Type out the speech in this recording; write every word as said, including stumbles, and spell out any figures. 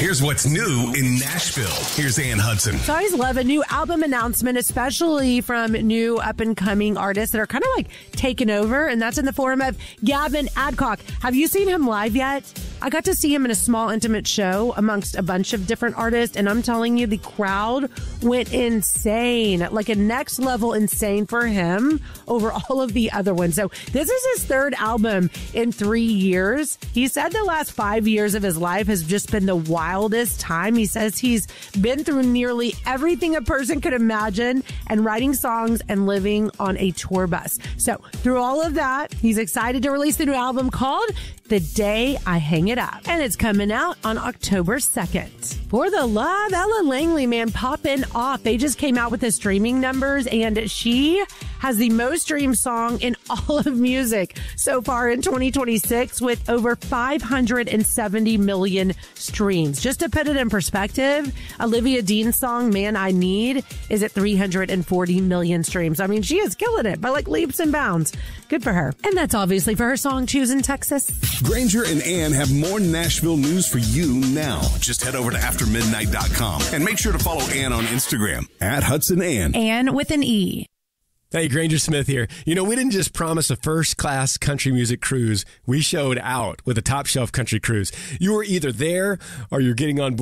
Here's what's new in Nashville. Here's Ann Hudson. So I always love a new album announcement, especially from new up-and-coming artists that are kind of like taking over, and that's in the form of Gavin Adcock. Have you seen him live yet? I got to see him in a small, intimate show amongst a bunch of different artists, and I'm telling you, the crowd went insane, like a next level insane for him over all of the other ones. So this is his third album in three years. He said the last five years of his life has just been the wildest time. He says he's been through nearly everything a person could imagine and writing songs and living on a tour bus. So through all of that, he's excited to release the new album called The Day I Hang It Up. And it's coming out on October second. For the love, Ella Langley, man, popping off. They just came out with the streaming numbers, and she has the most streamed song in all of music so far in twenty twenty-six with over five hundred seventy million streams. Just to put it in perspective, Olivia Dean's song, Man I Need, is at three hundred forty million streams. I mean, she is killing it by like leaps and bounds. Good for her. And that's obviously for her song, Choosing Texas. Granger and Ann have more Nashville news for you now. Just head over to after midnight dot com and make sure to follow Ann on Instagram at Hudson Ann. Ann with an E. Hey, Granger Smith here. You know, we didn't just promise a first-class country music cruise. We showed out with a top-shelf country cruise. You were either there or you're getting on board